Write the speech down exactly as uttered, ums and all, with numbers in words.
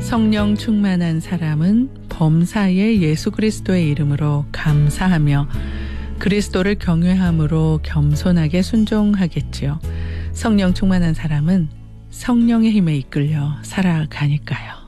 성령 충만한 사람은 범사에 예수 그리스도의 이름으로 감사하며 그리스도를 경외함으로 겸손하게 순종하겠지요. 성령 충만한 사람은 성령의 힘에 이끌려 살아가니까요.